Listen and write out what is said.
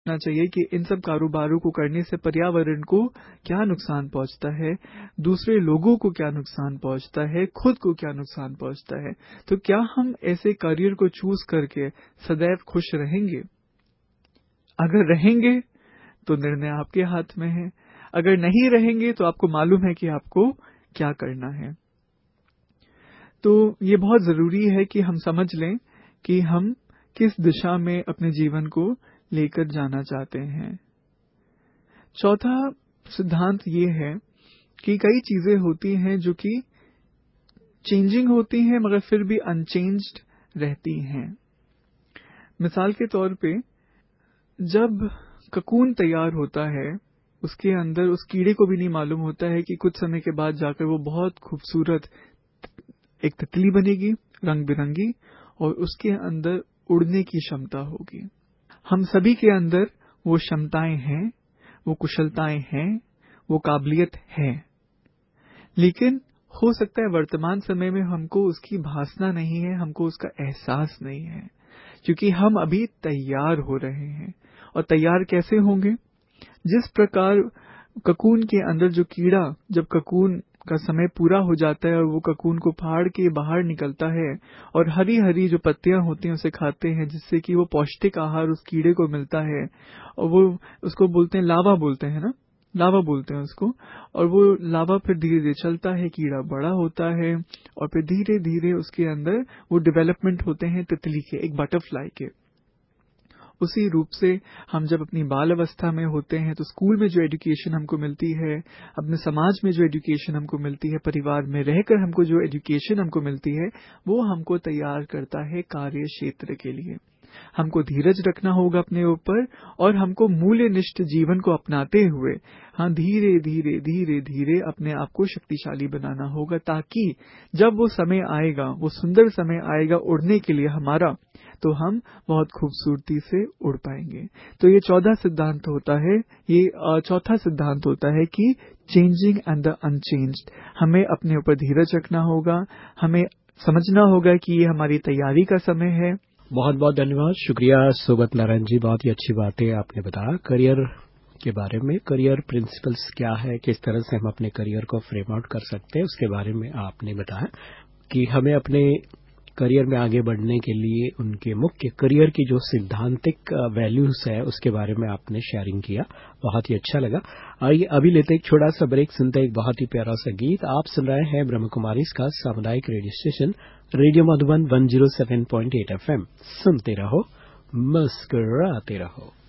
ना चाहिए कि इन सब कारोबारों को करने से पर्यावरण को क्या नुकसान पहुंचता है, दूसरे लोगों को क्या नुकसान पहुंचता है, खुद को क्या नुकसान पहुंचता है। तो क्या हम ऐसे करियर को चूज करके सदैव खुश रहेंगे? अगर रहेंगे तो निर्णय आपके हाथ में है, अगर नहीं रहेंगे तो आपको मालूम है कि आपको क्या करना है। तो ये बहुत जरूरी है कि हम समझ लें कि हम किस दिशा में अपने जीवन को लेकर जाना चाहते हैं। चौथा सिद्धांत ये है कि कई चीजें होती हैं जो कि चेंजिंग होती हैं मगर फिर भी अनचेंज्ड रहती हैं। मिसाल के तौर पे जब ककून तैयार होता है, उसके अंदर उस कीड़े को भी नहीं मालूम होता है कि कुछ समय के बाद जाकर वो बहुत खूबसूरत एक तितली बनेगी, रंग बिरंगी, और उसके अंदर उड़ने की क्षमता होगी। हम सभी के अंदर वो क्षमताएं हैं, वो कुशलताएं हैं, वो काबिलियत है, लेकिन हो सकता है वर्तमान समय में हमको उसकी भासना नहीं है, हमको उसका एहसास नहीं है, क्योंकि हम अभी तैयार हो रहे हैं। और तैयार कैसे होंगे? जिस प्रकार ककून के अंदर जो कीड़ा, जब ककून का समय पूरा हो जाता है और वो ककून को फाड़ के बाहर निकलता है और हरी हरी जो पत्तियां होती हैं उसे खाते हैं, जिससे कि वो पौष्टिक आहार उस कीड़े को मिलता है, और वो उसको बोलते हैं लावा, बोलते हैं ना, लावा बोलते हैं उसको। और वो लावा फिर धीरे धीरे चलता है, कीड़ा बड़ा होता है, और फिर धीरे धीरे उसके अंदर वो डेवलपमेंट होते हैं तितली के, एक बटरफ्लाई के। उसी रूप से हम जब अपनी बाल अवस्था में होते हैं तो स्कूल में जो एजुकेशन हमको मिलती है, अपने समाज में जो एजुकेशन हमको मिलती है, परिवार में रहकर हमको जो एजुकेशन हमको मिलती है, वो हमको तैयार करता है कार्य क्षेत्र के लिए। हमको धीरज रखना होगा अपने ऊपर, और हमको मूल्यनिष्ठ जीवन को अपनाते हुए धीरे धीरे धीरे धीरे अपने आप को शक्तिशाली बनाना होगा, ताकि जब वो समय आएगा, वो सुंदर समय आएगा उड़ने के लिए हमारा, तो हम बहुत खूबसूरती से उड़ पाएंगे। तो ये 14 सिद्धांत होता है, ये चौथा सिद्धांत होता है कि चेंजिंग एंड द अनचेंज्ड। हमें अपने ऊपर धीरज रखना होगा, हमें समझना होगा कि ये हमारी तैयारी का समय है। बहुत बहुत धन्यवाद, शुक्रिया सोबत नारायण जी, बहुत ही अच्छी बातें आपने बताया करियर के बारे में। करियर प्रिंसिपल्स क्या है, किस तरह से हम अपने करियर को फ्रेम आउट कर सकते हैं, उसके बारे में आपने बताया कि हमें अपने करियर में आगे बढ़ने के लिए उनके मुख्य करियर की जो सिद्धांतिक वैल्यूज है उसके बारे में आपने शेयरिंग किया, बहुत ही अच्छा लगा। आइए अभी लेते एक छोटा सा ब्रेक, सुनते एक बहुत ही प्यारा सा गीत। आप सुन रहे हैं ब्रह्म कुमारी का सामुदायिक radio station radio Madhuban 107.8 FM। सुनते रहो, मुस्कुराते रहो।